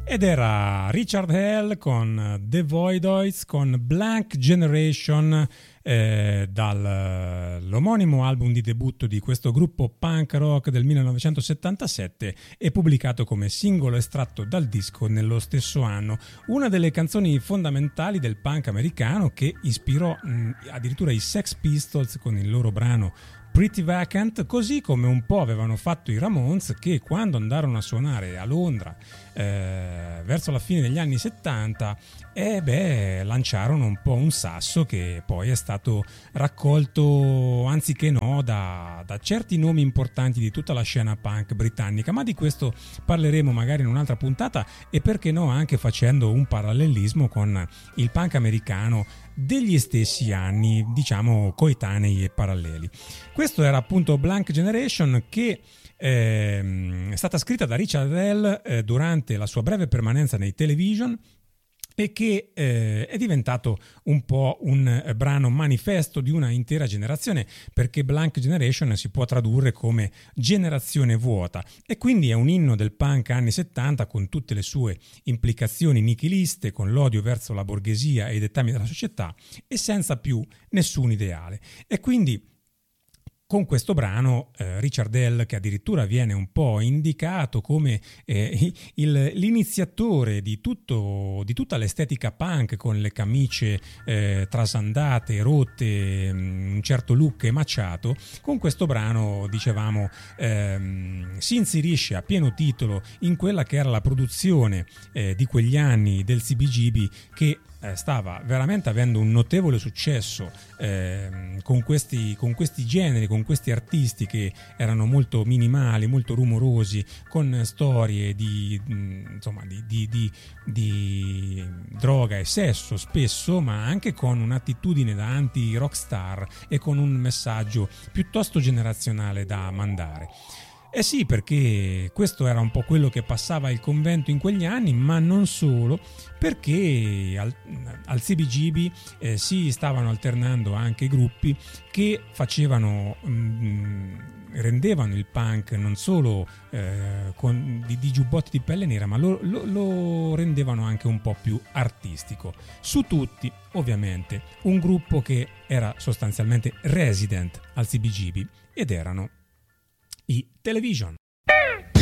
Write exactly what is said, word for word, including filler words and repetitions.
Ed era Richard Hell con The Voidoids, con Blank Generation, eh, dall'omonimo album di debutto di questo gruppo punk rock del millenovecentosettantasette e pubblicato come singolo estratto dal disco nello stesso anno. Una delle canzoni fondamentali del punk americano che ispirò mh, addirittura i Sex Pistols con il loro brano Pretty Vacant, così come un po' avevano fatto i Ramones, che quando andarono a suonare a Londra eh, verso la fine degli anni settanta e beh, lanciarono un po' un sasso che poi è stato raccolto, anziché no, da, da certi nomi importanti di tutta la scena punk britannica, ma di questo parleremo magari in un'altra puntata e perché no anche facendo un parallelismo con il punk americano degli stessi anni, diciamo coetanei e paralleli. Questo era appunto Blank Generation, che eh, è stata scritta da Richard Hell eh, durante la sua breve permanenza nei Television e che eh, è diventato un po' un eh, brano manifesto di una intera generazione, perché Blank Generation si può tradurre come generazione vuota e quindi è un inno del punk anni settanta con tutte le sue implicazioni nichiliste, con l'odio verso la borghesia e i dettami della società e senza più nessun ideale. E quindi con questo brano eh, Richard Hell, che addirittura viene un po' indicato come eh, il, l'iniziatore di, tutto, di tutta l'estetica punk, con le camicie eh, trasandate, rotte, un certo look emaciato, con questo brano, dicevamo, ehm, si inserisce a pieno titolo in quella che era la produzione eh, di quegli anni del C B G B, che stava veramente avendo un notevole successo eh, con, questi, con questi generi, con questi artisti che erano molto minimali, molto rumorosi, con storie di, insomma, di, di, di, di droga e sesso spesso, ma anche con un'attitudine da anti-rockstar e con un messaggio piuttosto generazionale da mandare. Eh sì, perché questo era un po' quello che passava il convento in quegli anni, ma non solo, perché al, al C B G B eh, si stavano alternando anche gruppi che facevano, mh, rendevano il punk non solo eh, con, di, di giubbotti di pelle nera, ma lo, lo, lo rendevano anche un po' più artistico. Su tutti, ovviamente, un gruppo che era sostanzialmente resident al C B G B ed erano i Television.